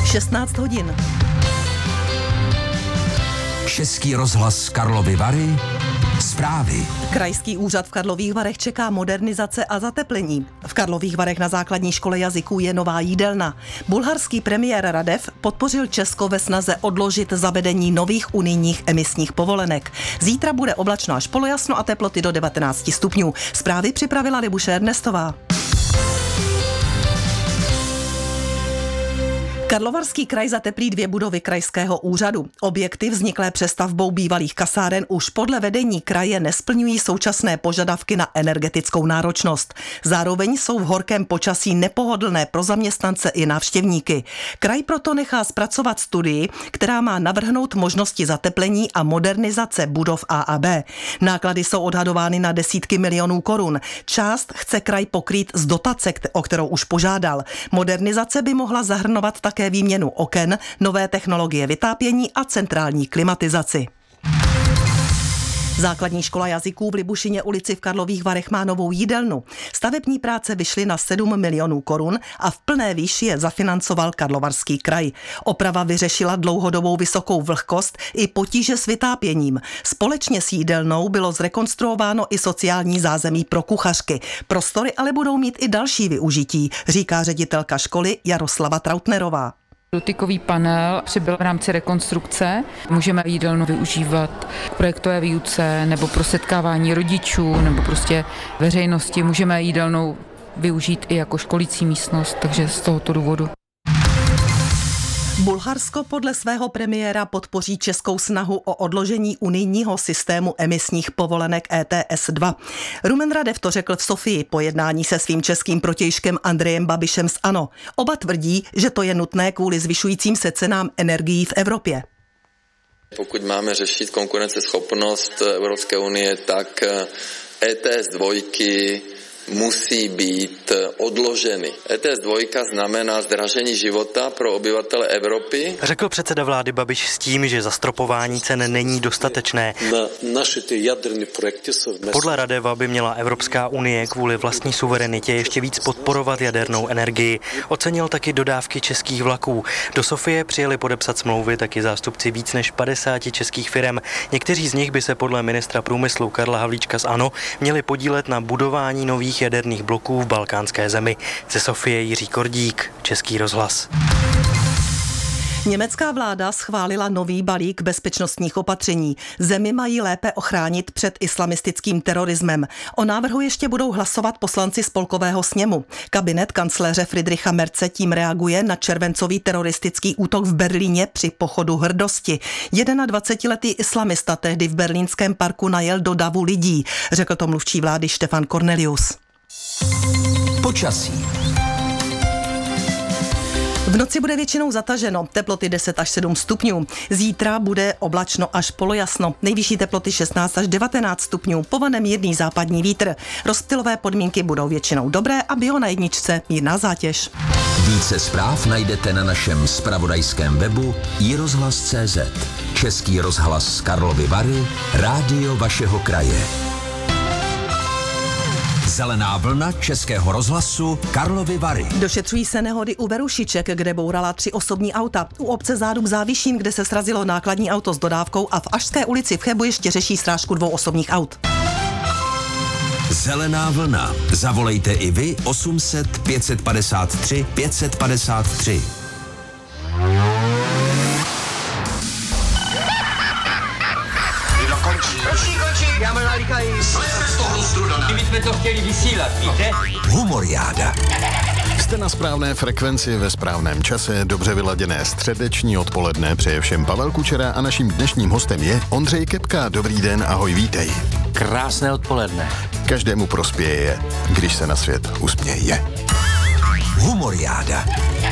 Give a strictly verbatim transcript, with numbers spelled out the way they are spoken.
šestnáct hodin. Český rozhlas Karlovy Vary. Zprávy. Krajský úřad v Karlových Varech čeká modernizace a zateplení. V Karlových Varech na základní škole jazyků je nová jídelna. Bulharský premiér Radev podpořil Česko ve snaze odložit zavedení nových unijních emisních povolenek. Zítra bude oblačno až polojasno a teploty do devatenáct stupňů. Zprávy připravila Libuše Ernestová. Karlovarský kraj zateplí dvě budovy krajského úřadu. Objekty vzniklé přestavbou bývalých kasáren už podle vedení kraje nesplňují současné požadavky na energetickou náročnost. Zároveň jsou v horkém počasí nepohodlné pro zaměstnance i návštěvníky. Kraj proto nechá zpracovat studii, která má navrhnout možnosti zateplení a modernizace budov A a B. Náklady jsou odhadovány na desítky milionů korun. Část chce kraj pokrýt z dotace, o kterou už požádal. Modernizace by mohla zahrnovat také výměnu oken, nové technologie vytápění a centrální klimatizaci. Základní škola jazyků v Libušině ulici v Karlových Varech má novou jídelnu. Stavební práce vyšly na sedm milionů korun a v plné výši je zafinancoval Karlovarský kraj. Oprava vyřešila dlouhodobou vysokou vlhkost i potíže s vytápěním. Společně s jídelnou bylo zrekonstruováno i sociální zázemí pro kuchařky. Prostory ale budou mít i další využití, říká ředitelka školy Jaroslava Trautnerová. Dotykový panel přibyl v rámci rekonstrukce. Můžeme jídelnu využívat k projektové výuce nebo pro setkávání rodičů nebo prostě veřejnosti. Můžeme jídelnou využít i jako školící místnost, takže z tohoto důvodu. Bulharsko podle svého premiéra podpoří českou snahu o odložení unijního systému emisních povolenek E T S dva. Rumen Radev to řekl v Sofii po jednání se svým českým protějškem Andrejem Babišem z ANO. Oba tvrdí, že to je nutné kvůli zvyšujícím se cenám energií v Evropě. Pokud máme řešit konkurenceschopnost Evropské unie, tak E T S dva musí být odloženy. E T S dva znamená zdražení života pro obyvatele Evropy. Řekl předseda vlády Babiš s tím, že zastropování cen není dostatečné. Podle Radeva by měla Evropská unie kvůli vlastní suverenitě ještě víc podporovat jadernou energii. Ocenil taky dodávky českých vlaků. Do Sofie přijeli podepsat smlouvy taky zástupci víc než padesáti českých firem. Někteří z nich by se podle ministra průmyslu Karla Havlíčka z ANO měli podílet na budování nových jaderných bloků v balkánské zemi. Ze Sofie Jiří Kordík, Český rozhlas. Německá vláda schválila nový balík bezpečnostních opatření. Zemi mají lépe ochránit před islamistickým terorismem. O návrhu ještě budou hlasovat poslanci spolkového sněmu. Kabinet kancléře Friedricha Merze tím reaguje na červencový teroristický útok v Berlíně při pochodu hrdosti. dvacetiletý islamista tehdy v berlínském parku najel do davu lidí, řekl to mluvčí vlády Stefan Cornelius. Počasí. V noci bude většinou zataženo, teploty deset až sedm stupňů. Zítra bude oblačno až polojasno, nejvyšší teploty šestnáct až devatenáct stupňů, povanem mírný západní vítr. Rozptylové podmínky budou většinou dobré a bio na jedničce mírná zátěž. Více zpráv najdete na našem zpravodajském webu i rozhlas tečka cé zet. Český rozhlas Karlovy Vary, rádio vašeho kraje. Zelená vlna Českého rozhlasu Karlovy Vary. Došetřují se nehody u Verušiček, kde bourala tři osobní auta. U obce Zádub Závišín, kde se srazilo nákladní auto s dodávkou, a v Ašské ulici v Chebu ještě řeší srážku dvou osobních aut. Zelená vlna. Zavolejte i vy osm set pět set padesát tři pět set padesát tři. Končí, končí, já mám nalíkají. Jsme z toho strudaná. My jsme to chtěli vysílat, víte? Humoriáda. Jste na správné frekvenci ve správném čase, dobře vyladěné středeční odpoledne přeje všem Pavel Kučera a naším dnešním hostem je Ondřej Kepka. Dobrý den, ahoj, vítej. Krásné odpoledne. Každému prospěje, když se na svět usměje. Humoriáda.